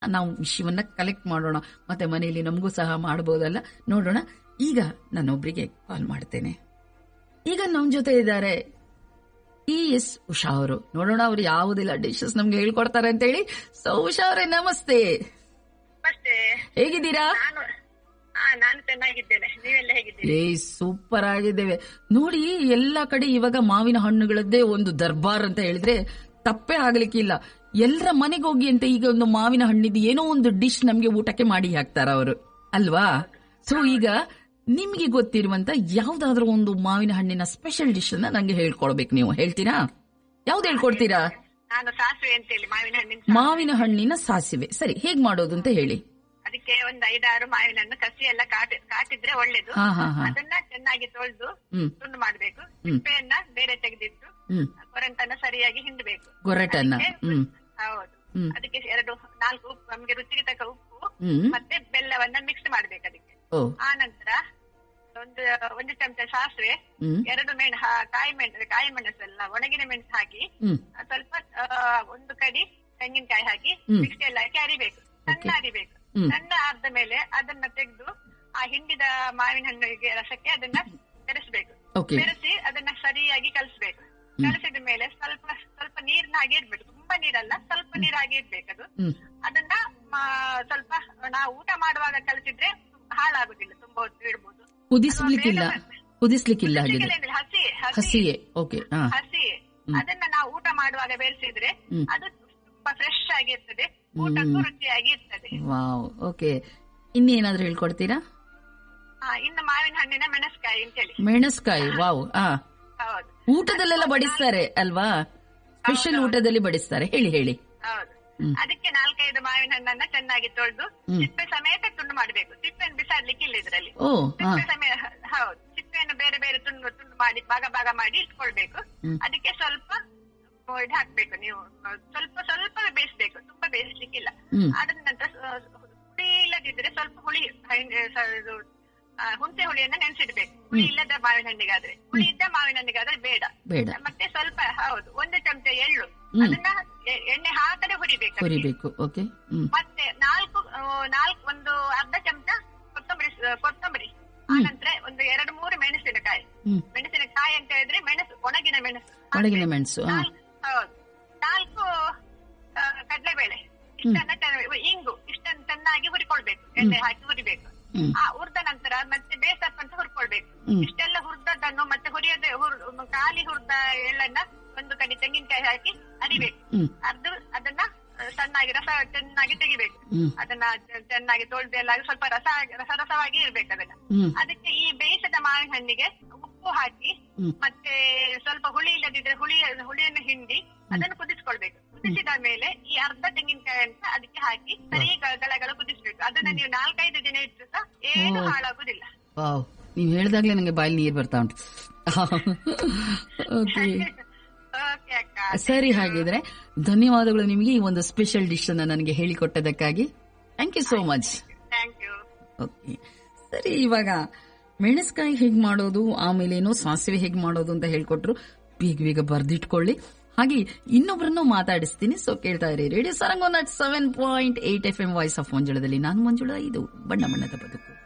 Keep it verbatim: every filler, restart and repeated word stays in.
ನಾವು ವಿಷಯವನ್ನ ಕಲೆಕ್ಟ್ ಮಾಡೋಣ, ಮತ್ತೆ ಮನೆಯಲ್ಲಿ ನಮಗೂ ಸಹ ಮಾಡಬಹುದಲ್ಲ, ನೋಡೋಣ. ಈಗ ನಾನೊಬ್ರಿಗೆ ಕಾಲ್ ಮಾಡ್ತೇನೆ. ಈಗ ನಮ್ ಜೊತೆ ಇದ್ದಾರೆ ಇ ಎಸ್ ಉಷಾ ಅವರು. ನೋಡೋಣ ಅವ್ರು ಯಾವುದಿಲ್ಲ ಡಿಶಸ್ ನಮ್ಗೆ ಹೇಳ್ಕೊಡ್ತಾರೆ ಅಂತ ಹೇಳಿ. ಸೊ ಉಷಾ ಅವರೇ ನಮಸ್ತೆ, ಹೇಗಿದ್ದೀರಾ? ನಾನು ಚೆನ್ನಾಗಿದ್ದೇನೆ, ನೀವೆಲ್ಲ ಹೇಗಿದ್ದೀರಿ? ಏ ಸೂಪರ್ ಆಗಿದ್ದೇವೆ ನೋಡಿ. ಎಲ್ಲಾ ಕಡೆ ಇವಾಗ ಮಾವಿನ ಹಣ್ಣುಗಳದ್ದೇ ಒಂದು ದರ್ಬಾರ್ ಅಂತ ಹೇಳಿದ್ರೆ ತಪ್ಪೇ ಆಗ್ಲಿಕ್ಕಿಲ್ಲ. ಎಲ್ಲರ ಮನೆಗೆ ಹೋಗಿ ಅಂತ ಈಗ ಒಂದು ಮಾವಿನ ಹಣ್ಣಿದ್ದು ಏನೋ ಒಂದು ಡಿಶ್ ನಮ್ಗೆ ಊಟಕ್ಕೆ ಮಾಡಿ ಹಾಕ್ತಾರ ಅವರು, ಅಲ್ವಾ? ಸೊ ಈಗ ನಿಮ್ಗೆ ಗೊತ್ತಿರುವಂತ ಯಾವ್ದಾದ್ರು ಒಂದು ಮಾವಿನ ಹಣ್ಣಿನ ಸ್ಪೆಷಲ್ ಡಿಶ್ ಅನ್ನ ನಂಗೆ ಹೇಳ್ಕೊಡ್ಬೇಕು. ನೀವು ಹೇಳ್ತೀರಾ? ಯಾವ್ದು ಹೇಳ್ಕೊಡ್ತೀರಾ? ನಾನು ಸಾಸಿವೆ ಅಂತೇಳಿ ಮಾವಿನ ಹಣ್ಣಿನ ಮಾವಿನ ಹಣ್ಣಿನ ಸಾಸಿವೆ. ಸರಿ, ಹೇಗ್ ಮಾಡೋದು ಅಂತ ಹೇಳಿ. ಅದಕ್ಕೆ ಒಂದು ಐದಾರು ಮಾವಿನ ಹಣ್ಣು ಕಸಿ ಎಲ್ಲ ಕಾಟಿ ಕಾಟಿದ್ರೆ ಒಳ್ಳೇದು. ಅದನ್ನ ಚೆನ್ನಾಗಿ ತೊಳೆದು ತುಂಡು ಮಾಡ್ಬೇಕು. ಸಿಪ್ಪೆಯನ್ನ ಬೇರೆ ತೆಗೆದಿಟ್ಟು ಗೊರಟನ್ನ ಸರಿಯಾಗಿ ಹಿಂಡಬೇಕು. ಗೊರಟನ್ನ ಹೌದು. ಅದಕ್ಕೆ ಎರಡು ನಾಲ್ಕು ಉಪ್ಪು, ನಮ್ಗೆ ರುಚಿಗೆ ತಕ್ಕ ಉಪ್ಪು ಮತ್ತೆ ಬೆಲ್ಲವನ್ನ ಮಿಕ್ಸ್ ಮಾಡ್ಬೇಕು. ಅದಕ್ಕೆ ಆ ನಂತರ ಒಂದು ಒಂದು ಚಮಚ ಸಾಸಿವೆ, ಎರಡು ಮೆಣ್ ಕಾಯಿ ಮೆಣಸು ಕಾಯಿ ಮೆಣಸೆಲ್ಲ ಒಣಗಿನ ಮೆಣಸು ಹಾಕಿ ಸ್ವಲ್ಪ ಒಂದು ಕಡಿ ತೆಂಗಿನಕಾಯಿ ಹಾಕಿ ಮಿಕ್ಸಿ ಎಲ್ಲ ಹಾಕಿ ಅರಿಬೇಕು. ಸಣ್ಣ ಅರಿಬೇಕು. ಸಣ್ಣ ಆದ ಮೇಲೆ ಅದನ್ನ ತೆಗೆದು ಆ ಹಿಂಡಿದ ಮಾವಿನ ಹಣ್ಣಿಗೆ ರಸಕ್ಕೆ ಅದನ್ನ ಬೆರೆಸಬೇಕು. ಬೆರೆಸಿ ಅದನ್ನ ಸರಿಯಾಗಿ ಕಲಸಬೇಕು. ಕಲಸಿದ ಮೇಲೆ ಸ್ವಲ್ಪ ಸ್ವಲ್ಪ ನೀರಿನ ಹಾಗೆ ಇರ್ಬೇಕು. ತುಂಬಾ ನೀರಲ್ಲ, ಸ್ವಲ್ಪ ನೀರಾಗಿ ಇರ್ಬೇಕದು. ಅದನ್ನ ಸ್ವಲ್ಪ ನಾವು ಊಟ ಮಾಡುವಾಗ ಕಲಸಿದ್ರೆ ಹಾಳಾಗುದಿಲ್ಲ, ತುಂಬಾ ಹೊತ್ತು ಇಡ್ಬೋದು. ಕುದಿಸ್ಲಿಕ್ಕಿಲ್ಲ ಕುದಿಸ್ಲಿಕ್ಕಿಲ್ಲ ಹಸಿ ಹಸಿಯೇ ಹಸಿ ಅದನ್ನ ನಾವು ಊಟ ಮಾಡುವಾಗ ಬೆರೆಸಿದ್ರೆ ಅದು ತುಂಬಾ ಫ್ರೆಶ್ ಆಗಿರ್ತದೆ, ಊಟಕ್ಕೂ ರುಚಿಯಾಗಿ ಇರ್ತದೆ. Wow, okay. ಇನ್ನೇನಾದ್ರೂ ಹೇಳ್ಕೊಡ್ತೀರಾ? ಇನ್ನು ಮಾವಿನ ಹಣ್ಣಿನ ಮೆಣಸ್ಕಾಯಿ ಅಂತೇಳಿ. ಮೆಣಸ್ಕಾಯಿ, ವಾವ್. ಹೌದು, ಊಟದಲ್ಲೆಲ್ಲ ಬಡಿಸ್ತಾರೆ ಅಲ್ವಾ? ಸ್ಪೆಷಲ್ ಊಟದಲ್ಲಿ ಬಡಿಸ್ತಾರೆ. ಹೇಳಿ ಹೇಳಿ. ಹೌದು. ಅದಕ್ಕೆ ನಾಲ್ಕೈದು ಮಾವಿನ ಹಣ್ಣನ್ನ ಚೆನ್ನಾಗಿ ತೊಳೆದು ಸಿಪ್ಪೆ ಸಮೇತ ತುಂಡು ಮಾಡಬೇಕು. ಸಿಪ್ಪೆಯನ್ನು ಬಿಸಾಡ್ಲಿಕ್ಕೆ ಇಲ್ಲ ಇದರಲ್ಲಿ. ಸಿಪ್ಪೆ ಸಮೇತ, ಹೌದು, ಸಿಪ್ಪೆಯನ್ನು ಬೇರೆ ಬೇರೆ ತುಂಡು ತುಂಡು ಮಾಡಿ ಭಾಗ ಭಾಗ ಮಾಡಿ ಇಟ್ಕೊಳ್ಬೇಕು. ಅದಕ್ಕೆ ಸ್ವಲ್ಪ ಇದು ಹಾಕ್ಬೇಕು. ನೀವು ಸ್ವಲ್ಪ ಸ್ವಲ್ಪ ಬೇಯಿಸ್ಬೇಕು, ತುಂಬಾ ಬೇಯಿಸ್ಲಿಕ್ಕಿಲ್ಲ. ಅದ ನಂತರ ಹುಳಿ ಇಲ್ಲದಿದ್ರೆ ಸ್ವಲ್ಪ ಹುಳಿ ಹುಣಸೆ ಹುಳಿಯನ್ನ ನೆನೆಸಿಡ್ಬೇಕು. ಹುಳಿ ಇಲ್ಲದ ಮಾವಿನ ಹಣ್ಣಿಗಾದ್ರೆ, ಹುಳಿ ಇದ್ದ ಮಾವಿನ ಹಣ್ಣಿಗಾದ್ರೆ ಬೇಡ. ಮತ್ತೆ ಸ್ವಲ್ಪ, ಹೌದು, ಒಂದು ಚಮಚ ಎಳ್ಳು, ಅದನ್ನ ಎಣ್ಣೆ ಹಾಕದೆ ಹುರಿಬೇಕು. ಮತ್ತೆ ನಾಲ್ಕು ನಾಲ್ಕು ಒಂದು ಅರ್ಧ ಚಮಚ ಕೊತ್ತಂಬರಿ ಕೊತ್ತಂಬರಿ ಆನಂತರ ಒಂದು ಎರಡು ಮೂರು ಮೆಣಸಿನಕಾಯಿ. ಮೆಣಸಿನಕಾಯಿ ಅಂತ ಹೇಳಿದ್ರೆ ಮೆಣಸು, ಒಣಗಿನ ಮೆಣಸು ಒಣಗಿನ ಮೆಣಸು ಹೌದು. ನಾಲ್ಕು ಕಡಲೆಬೇಳೆ, ಇಷ್ಟನ್ನ ಇಂಗು, ಇಷ್ಟನ್ನು ಚೆನ್ನಾಗಿ ಹುರಿಕೊಳ್ಬೇಕು. ಎಣ್ಣೆ ಹಾಕಿ ಹುರಿಬೇಕು. ಆ ಹುರಿದ ನಂತರ ಮತ್ತೆ ಬೇಸಪ್ಪ ಅಂತ ಹುರ್ಕೊಳ್ಬೇಕು. ಇಷ್ಟೆಲ್ಲ ಹುರಿದದ್ದನ್ನು ಮತ್ತೆ ಹುರಿಯದೆ ಖಾಲಿ ಹುರಿದ ಎಳ್ಳನ್ನ ಒಂದು ಕಡೆ ತೆಂಗಿನಕಾಯಿ ಹಾಕಿ ಅರಿಬೇಕು. ಅರ್ದು ಅದನ್ನ ಸಣ್ಣಾಗಿ ರಸ ಚೆನ್ನಾಗಿ ತೆಗಿಬೇಕು. ಅದನ್ನ ಚೆನ್ನಾಗಿ ತೊಳೆದೆಲ್ಲ ಸ್ವಲ್ಪ ರಸ ರಸ ರಸವಾಗಿ ಇರ್ಬೇಕು. ಅದನ್ನ ಅದಕ್ಕೆ ಈ ಬೇಯಿಸದ ಮಾವಿನ ಹಣ್ಣಿಗೆ ಉಪ್ಪು ಹಾಕಿ ಮತ್ತೆ ಸ್ವಲ್ಪ ಹುಳಿ ಇಲ್ಲದಿದ್ರೆ ಹುಳಿ ಹುಳಿಯನ್ನು ಹಿಂಡಿ ಅದನ್ನು ಕುದಿಸ್ಕೊಳ್ಬೇಕು. ಕುದಿಸಿದ ಮೇಲೆ ಈ ಅರ್ಧ ತೆಂಗಿನಕಾಯಿ ಅಂತ ಅದಕ್ಕೆ ಹಾಕಿ ಸರಿ ಗಳಗಳು ಕುದಿಸ್ಬೇಕು. ಅದನ್ನ ನೀವು ನಾಲ್ಕೈದು ದಿನ ಇಟ್ಟು ಸಹ ಏನು ಹಾಳಾಗುದಿಲ್ಲ. ನೀವು ಹೇಳಿದಾಗ್ಲೇ ನಂಗೆ ಬಾಯಲ್ಲಿ ನೀರು ಬರ್ತಾ ಉಂಟು. ಸರಿ, ಹಾಗಿದ್ರೆ ಧನ್ಯವಾದಗಳು ನಿಮಗೆ ಈ ಒಂದು ಸ್ಪೆಷಲ್ ಡಿಶ್ ಅನ್ನ ನನಗೆ ಹೇಳಿಕೊಟ್ಟದಕ್ಕಾಗಿ. Thank you so much. Okay, ಸರಿ. ಇವಾಗ ಮೆಣಸ್ಕಾಯಿ ಹೇಗ್ ಮಾಡೋದು, ಆಮೇಲೆ ಏನೋ ಸಾಸಿವೆ ಹೇಗ್ ಮಾಡೋದು ಅಂತ ಹೇಳ್ಕೊಟ್ರು. ಬೇಗ ಬೇಗ ಬರ್ದಿಟ್ಕೊಳ್ಳಿ. ಹಾಗೆ ಇನ್ನೊಬ್ಬರನ್ನು ಮಾತಾಡಿಸ್ತೀನಿ. ಸೊ ಕೇಳ್ತಾ ಇರಿ radio Sarang one not seven point eight F M voice of ಮಂಜುಳದಲ್ಲಿ. ನಾನು ಮಂಜುಳಾ, ಇದು ಬಣ್ಣ ಬಣ್ಣದ ಬದುಕು.